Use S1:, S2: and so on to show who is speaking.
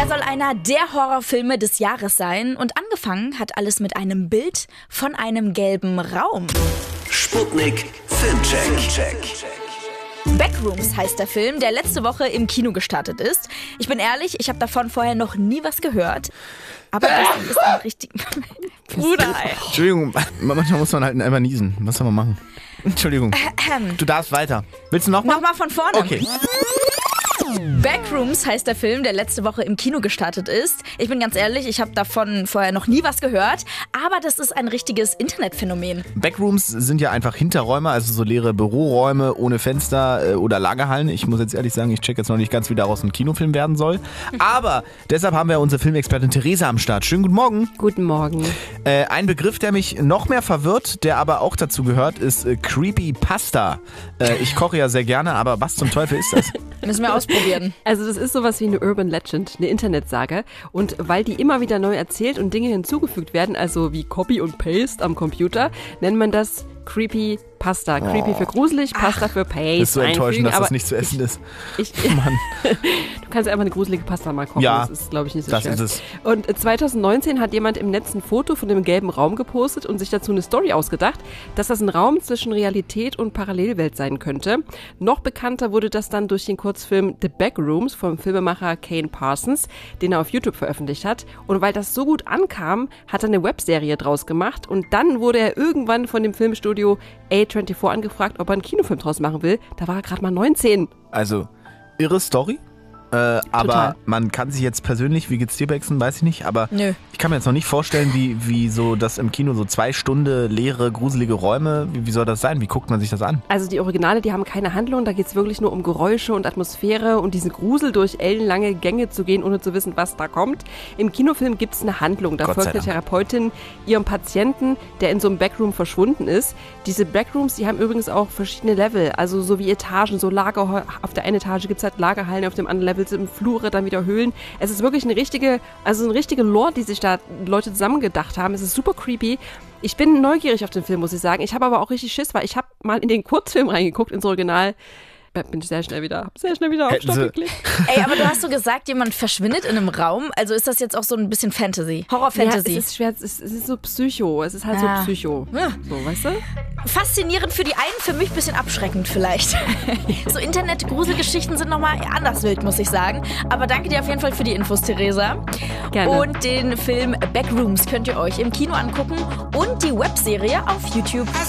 S1: Er soll einer der Horrorfilme des Jahres sein und angefangen hat alles mit einem Bild von einem gelben Raum.
S2: Sputnik Filmcheck.
S1: Backrooms heißt der Film, der letzte Woche im Kino gestartet ist. Ich bin ehrlich, ich habe davon vorher noch nie was gehört. Aber das ist ein richtig... Bruder, ey.
S3: Entschuldigung, manchmal muss man halt einfach niesen. Was soll man machen? Entschuldigung. Du darfst weiter. Willst du nochmal?
S1: Nochmal von vorne.
S3: Okay.
S1: Backrooms heißt der Film, der letzte Woche im Kino gestartet ist. Ich bin ganz ehrlich, ich habe davon vorher noch nie was gehört, aber das ist ein richtiges Internetphänomen.
S3: Backrooms sind ja einfach Hinterräume, also so leere Büroräume ohne Fenster oder Lagerhallen. Ich muss jetzt ehrlich sagen, ich check jetzt noch nicht ganz, wie daraus ein Kinofilm werden soll. Aber deshalb haben wir unsere Filmexpertin Theresa am Start. Schönen guten Morgen.
S4: Guten Morgen.
S3: Ein Begriff, der mich noch mehr verwirrt, der aber auch dazu gehört, ist Creepypasta. Ich koche ja sehr gerne, aber was zum Teufel ist das?
S1: Müssen wir ausprobieren.
S4: Also das ist sowas wie eine Urban Legend, eine Internetsage. Und weil die immer wieder neu erzählt und Dinge hinzugefügt werden, also wie Copy und Paste am Computer, nennt man das Creepypasta. Creepy für gruselig, Pasta für Paste.
S3: Das ist so enttäuschend, dass
S4: aber
S3: das nicht zu essen ist.
S4: Mann. Du kannst einfach eine gruselige Pasta mal kochen.
S3: Ja,
S4: das ist, glaube ich, nicht so
S3: das
S4: schwer.
S3: ist es.
S4: Und 2019 hat jemand im Netz ein Foto von dem gelben Raum gepostet und sich dazu eine Story ausgedacht, dass das ein Raum zwischen Realität und Parallelwelt sein könnte. Noch bekannter wurde das dann durch den Kurzfilm The Backrooms vom Filmemacher Kane Parsons, den er auf YouTube veröffentlicht hat. Und weil das so gut ankam, hat er eine Webserie draus gemacht und dann wurde er irgendwann von dem Filmstudio A24 angefragt, ob er einen Kinofilm draus machen will. Da war er gerade mal 19.
S3: Also, irre Story. Aber man kann sich jetzt persönlich, wie geht's dir, Bexen, weiß ich nicht, aber
S1: Nö.
S3: Ich kann mir jetzt noch nicht vorstellen, wie so das im Kino so 2 Stunden leere, gruselige Räume, wie soll das sein? Wie guckt man sich das an?
S4: Also die Originale, die haben keine Handlung, da geht es wirklich nur um Geräusche und Atmosphäre und diesen Grusel durch ellenlange Gänge zu gehen, ohne zu wissen, was da kommt. Im Kinofilm gibt es eine Handlung, da folgt eine Therapeutin ihrem Patienten, der in so einem Backroom verschwunden ist. Diese Backrooms, die haben übrigens auch verschiedene Level, also so wie Etagen, so auf der einen Etage gibt es halt Lagerhallen, auf dem anderen Level sind Flure, dann wieder Höhlen. Es ist wirklich eine richtige Lore, die sich da Leute zusammengedacht haben. Es ist super creepy. Ich bin neugierig auf den Film, muss ich sagen. Ich habe aber auch richtig Schiss, weil ich habe mal in den Kurzfilm reingeguckt, ins Original. Bin sehr schnell wieder auf Stopp geklickt.
S1: Ey, aber du hast so gesagt, jemand verschwindet in einem Raum. Also ist das jetzt auch so ein bisschen Fantasy? Horror-Fantasy?
S4: Ja, es ist schwer, es ist so Psycho. Es ist halt so Psycho.
S1: Ja.
S4: So, weißt du?
S1: Faszinierend für die einen, für mich ein bisschen abschreckend vielleicht. So Internet-Gruselgeschichten sind nochmal anders wild, muss ich sagen. Aber danke dir auf jeden Fall für die Infos, Theresa.
S4: Gerne.
S1: Und den Film Backrooms könnt ihr euch im Kino angucken und die Webserie auf YouTube.